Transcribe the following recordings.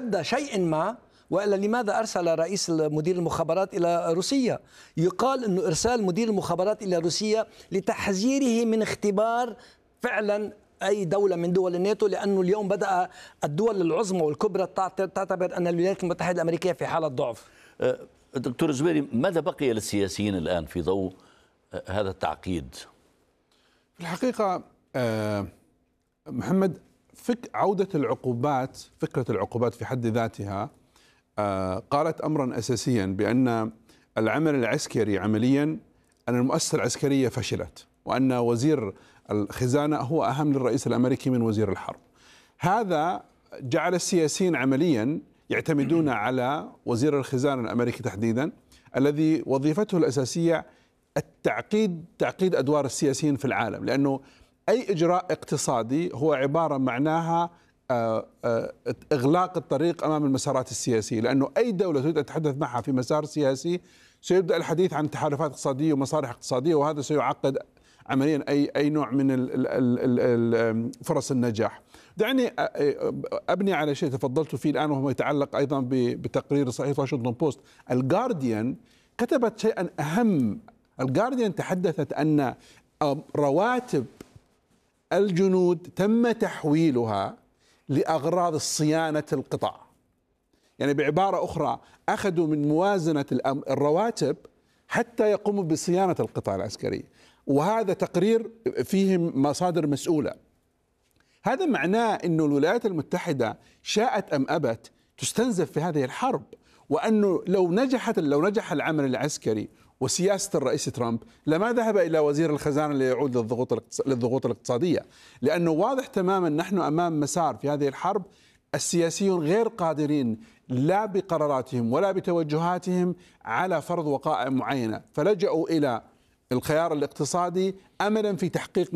يتحدى شيء ما، وإلا لماذا أرسل رئيس مدير المخابرات إلى روسيا؟ يقال أنه إرسال مدير المخابرات إلى روسيا لتحذيره من اختبار فعلا أي دولة من دول الناتو، لأنه اليوم بدأ الدول العظمى والكبرى تعتبر أن الولايات المتحدة الأمريكية في حالة ضعف. دكتور الزبيري، ماذا بقي للسياسيين الآن في ضوء هذا التعقيد؟ في الحقيقة محمد، عودة العقوبات، فكرة العقوبات في حد ذاتها قالت أمرا أساسيا، بأن العمل العسكري عمليا أن المؤسسة العسكرية فشلت، وأن وزير الخزانة هو أهم للرئيس الأمريكي من وزير الحرب. هذا جعل السياسيين عمليا يعتمدون على وزير الخزانة الأمريكي تحديدا، الذي وظيفته الأساسية تعقيد أدوار السياسيين في العالم، لأنه أي إجراء اقتصادي هو عبارة معناها إغلاق الطريق أمام المسارات السياسية، لأنه أي دولة تريد أن تتحدث معها في مسار سياسي سيبدأ الحديث عن تحالفات اقتصادية ومصالح اقتصادية، وهذا سيعقد عمليا أي نوع من فرص النجاح. دعني أبني على شيء تفضلت فيه الآن، وهو يتعلق أيضا بتقرير صحيفة واشنطن بوست. الجارديان كتبت شيئا أهم. الجارديان تحدثت أن رواتب الجنود تم تحويلها لأغراض صيانة القطاع، يعني بعبارة أخرى أخذوا من موازنة الرواتب حتى يقوموا بصيانة القطاع العسكري، وهذا تقرير فيه مصادر مسؤولة. هذا معناه أن الولايات المتحدة شاءت أم أبت تستنزف في هذه الحرب، وأنه لو نجح العمل العسكري وسياسة الرئيس ترامب لما ذهب إلى وزير الخزانة ليعود للضغوط الاقتصادية، لأنه واضح تماما نحن أمام مسار في هذه الحرب السياسيون غير قادرين لا بقراراتهم ولا بتوجهاتهم على فرض وقائع معينة، فلجأوا إلى الخيار الاقتصادي أملا في تحقيق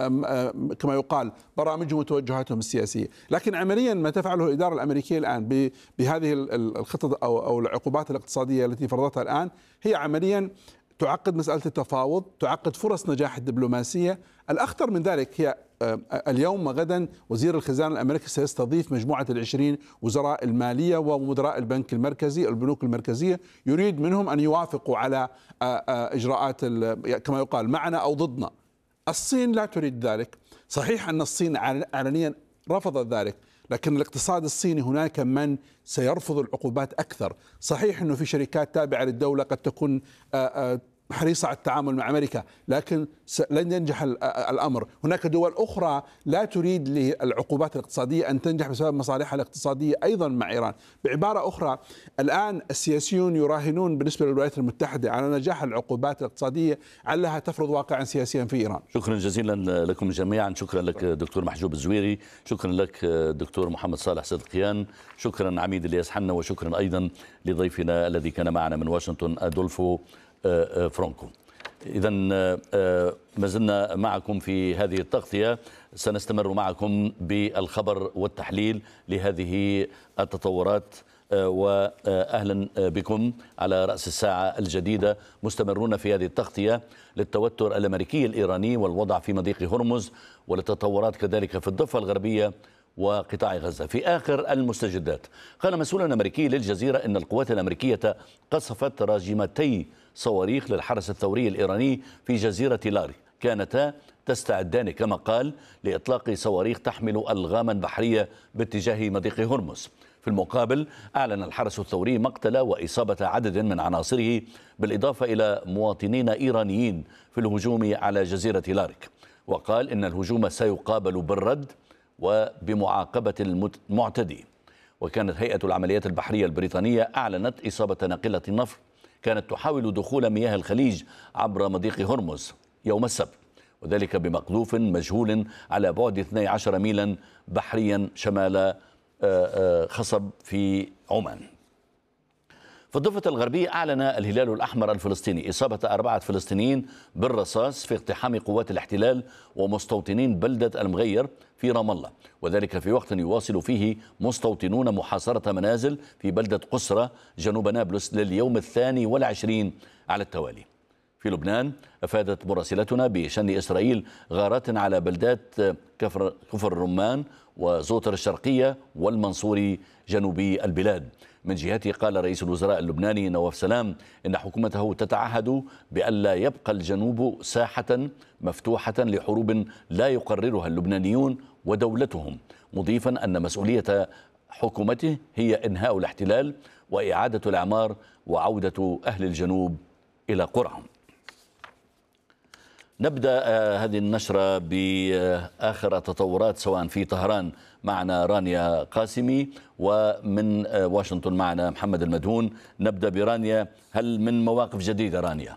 كما يقال برامجهم وتوجهاتهم السياسية. لكن عمليا ما تفعله الإدارة الأمريكية الآن بهذه الخطط أو العقوبات الاقتصادية التي فرضتها الآن هي عمليا تعقد مسألة التفاوض، تعقد فرص نجاح الدبلوماسية. الأخطر من ذلك هي اليوم وغدا وزير الخزانة الأمريكي سيستضيف مجموعة 20 وزراء المالية ومدراء البنك المركزي، البنوك المركزية، يريد منهم أن يوافقوا على إجراءات كما يقال معنا أو ضدنا. الصين لا تريد ذلك. صحيح أن الصين علنيا رفضت ذلك، لكن الاقتصاد الصيني هناك من سيرفض العقوبات أكثر. صحيح أنه في شركات تابعة للدولة قد تكون حريصة على التعامل مع أمريكا، لكن لن ينجح الأمر. هناك دول أخرى لا تريد للعقوبات الاقتصادية أن تنجح بسبب مصالحها الاقتصادية أيضا مع إيران. بعبارة أخرى، الآن السياسيون يراهنون بالنسبة للولايات المتحدة على نجاح العقوبات الاقتصادية علها تفرض واقعا سياسيا في إيران. شكرا جزيلا لكم جميعا. شكرا لك دكتور محجوب الزويري، شكرا لك دكتور محمد صالح صدقيان، شكرا عميد الياس حنا، وشكرا أيضا لضيفنا الذي كان معنا من واشنطن أدولفو فرانكو. إذا ما زلنا معكم في هذه التغطية، سنستمر معكم بالخبر والتحليل لهذه التطورات، وأهلا بكم على رأس الساعة الجديدة، مستمرون في هذه التغطية للتوتر الأمريكي الإيراني والوضع في مضيق هرمز، وللتطورات كذلك في الضفة الغربية وقطاع غزة. في آخر المستجدات، قال مسؤول أمريكي للجزيرة إن القوات الأمريكية قصفت راجمتي صواريخ للحرس الثوري الإيراني في جزيرة لاري، كانتا تستعدان كما قال لإطلاق صواريخ تحمل ألغاما بحرية باتجاه مضيق هرمز. في المقابل أعلن الحرس الثوري مقتل وإصابة عدد من عناصره، بالإضافة إلى مواطنين إيرانيين في الهجوم على جزيرة لارك، وقال إن الهجوم سيقابل بالرد وبمعاقبة المعتدي. وكانت هيئة العمليات البحرية البريطانية أعلنت إصابة ناقلة نفط كانت تحاول دخول مياه الخليج عبر مضيق هرمز يوم السبت، وذلك بمقذوف مجهول على بعد 12 ميلا بحريا شمال خصب في عمان. في الضفة الغربية أعلن الهلال الأحمر الفلسطيني إصابة 4 فلسطينيين بالرصاص في اقتحام قوات الاحتلال ومستوطنين بلدة المغير في رام الله، وذلك في وقت يواصل فيه مستوطنون محاصرة منازل في بلدة قسرة جنوب نابلس لليوم 22 على التوالي. في لبنان أفادت مراسلتنا بشن إسرائيل غارات على بلدات كفر الرمان وزوطر الشرقية والمنصوري جنوبي البلاد. من جهته قال رئيس الوزراء اللبناني نواف سلام إن حكومته تتعهد بألا يبقى الجنوب ساحة مفتوحة لحروب لا يقررها اللبنانيون ودولتهم، مضيفا أن مسؤولية حكومته هي إنهاء الاحتلال وإعادة الإعمار وعودة أهل الجنوب إلى قرعهم. نبدأ هذه النشرة بآخر التطورات سواء في طهران معنا رانيا قاسمي ومن واشنطن معنا محمد المدهون. نبدأ برانيا، هل من مواقف جديدة رانيا؟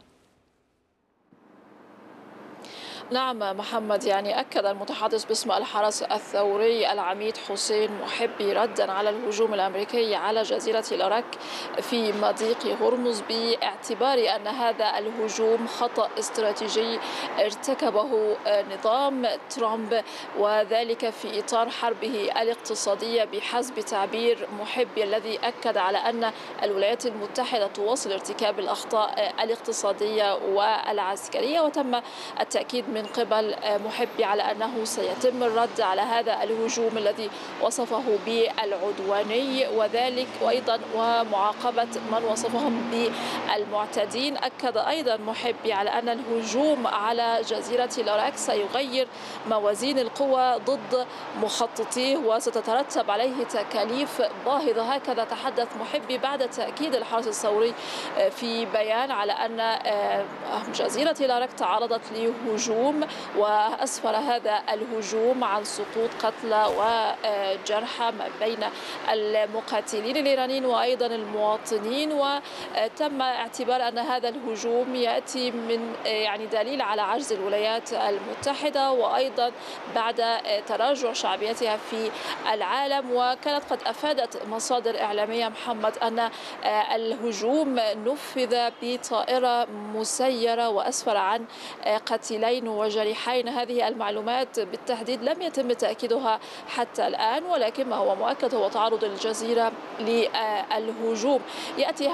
نعم محمد، يعني أكد المتحدث باسم الحرس الثوري العميد حسين محبي ردا على الهجوم الأمريكي على جزيرة الأرك في مضيق هرمز باعتبار أن هذا الهجوم خطأ استراتيجي ارتكبه نظام ترامب، وذلك في إطار حربه الاقتصادية بحسب تعبير محبي، الذي أكد على أن الولايات المتحدة تواصل ارتكاب الأخطاء الاقتصادية والعسكرية. وتم التأكيد من قبل محبي على أنه سيتم الرد على هذا الهجوم الذي وصفه بالعدواني، وذلك وأيضا ومعاقبة من وصفهم بالمعتدين. أكد أيضا محبي على أن الهجوم على جزيرة الأراك سيغير موازين القوى ضد مخططيه وستترتب عليه تكاليف باهظة. هكذا تحدث محبي بعد تأكيد الحرس الثوري في بيان على أن جزيرة الأراك تعرضت لهجوم، وأسفر هذا الهجوم عن سقوط قتلى وجرحى ما بين المقاتلين الإيرانيين وأيضا المواطنين. وتم اعتبار أن هذا الهجوم يأتي من دليل على عجز الولايات المتحدة وأيضا بعد تراجع شعبيتها في العالم. وكانت قد أفادت مصادر إعلامية محمد أن الهجوم نفذ بطائرة مسيرة وأسفر عن قتيلين وجريحين. هذه المعلومات بالتحديد لم يتم تأكيدها حتى الآن، ولكن ما هو مؤكد هو تعرض الجزيرة للهجوم. يأتي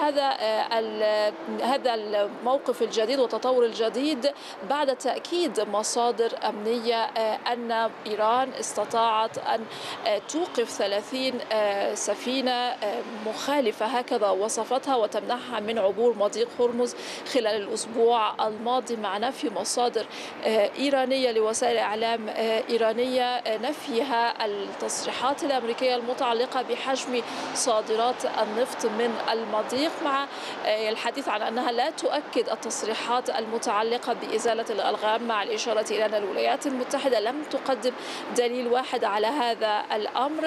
هذا الموقف الجديد والتطور الجديد بعد تأكيد مصادر أمنية أن إيران استطاعت أن توقف 30 سفينة مخالفة، هكذا وصفتها، وتمنعها من عبور مضيق هرمز خلال الأسبوع الماضي، مع نفي مصادر إيرانية لوسائل إعلام إيرانية نفيها التصريحات الأمريكية المتعلقة بحجم صادرات النفط من المضيق، مع الحديث عن أنها لا تؤكد التصريحات المتعلقة بإزالة الألغام، مع الإشارة إلى أن الولايات المتحدة لم تقدم دليل واحد على هذا الأمر.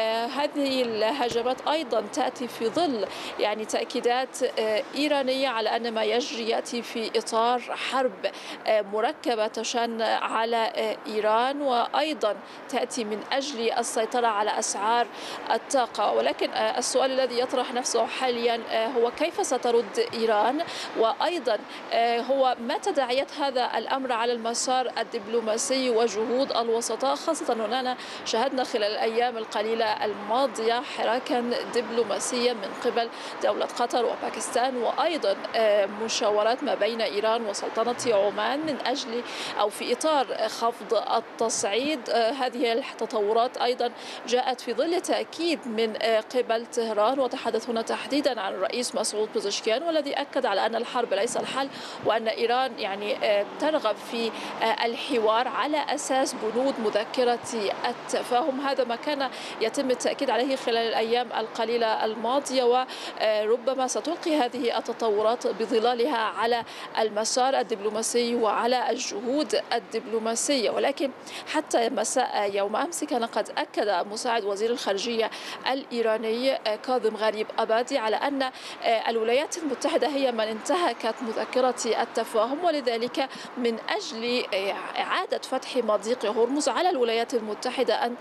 هذه الهجمات أيضا تأتي في ظل تأكيدات إيرانية على أن ما يجري يأتي في إطار حرب مركبة تشن على إيران، وأيضا تأتي من أجل السيطرة على أسعار الطاقة. ولكن السؤال الذي يطرح نفسه حاليا هو كيف سترد إيران، وأيضا هو ما تداعيات هذا الأمر على المسار الدبلوماسي وجهود الوسطاء، خاصة أننا شهدنا خلال الأيام القليلة الماضية حراكا دبلوماسيا من قبل دولة قطر وباكستان، وأيضا مشاورات ما بين إيران وسلطنة عمان من أجل أو في إطار خفض التصعيد. هذه التطورات أيضا جاءت في ظل تأكيد من قبل طهران، وتحدث هنا تحديدا عن الرئيس مسعود بزشكيان، والذي أكد على أن الحرب ليس الحل، وأن إيران ترغب في الحوار على أساس بنود مذكرة التفاهم. هذا ما كان يتم التأكيد عليه خلال الأيام القليلة الماضية، وربما ستلقي هذه التطورات بظلالها على المسار الدبلوماسي وعلى الجهود الدبلوماسية. ولكن حتى مساء يوم أمس كان قد أكد مساعد وزير الخارجية الإيراني كاظم غريب أبادي على أن الولايات المتحدة هي من انتهكت مذكرة التفاهم، ولذلك من أجل إعادة فتح مضيق هرمز على الولايات المتحدة أن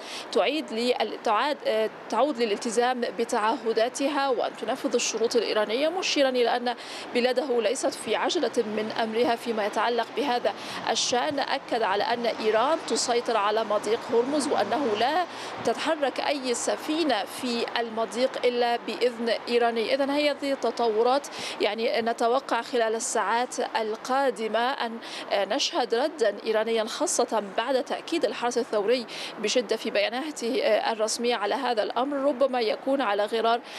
تعود للالتزام بتعهداتها وأن تنفذ الشروط الإيرانية، مشيرا إلى أن بلاده ليست في عجلة من أمرها فيما يتعلق بهذا الشأن أكد على أن إيران تسيطر على مضيق هرمز وأنه لا تتحرك أي سفينة في المضيق إلا بإذن إيراني. إذن هذه التطورات يعني نتوقع خلال الساعات القادمة أن نشهد ردا إيرانيا، خاصة بعد تأكيد الحرس الثوري بشدة في بياناته الرسمية على هذا الأمر، ربما يكون على غرار